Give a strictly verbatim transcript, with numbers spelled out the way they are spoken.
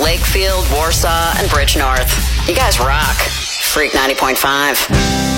Lakefield, Warsaw, and Bridge North. You guys rock. Freak ninety point five.